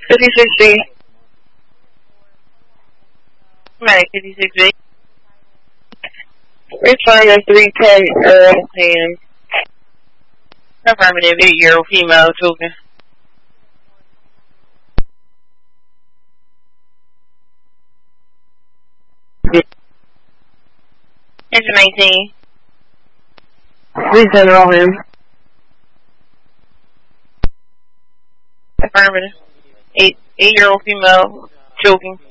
56B. Right, 56B. Return at 3:10 p.m. Affirmative, 8-year-old female choking. Engine 19. Please send all him. Affirmative. 8-year-old female choking.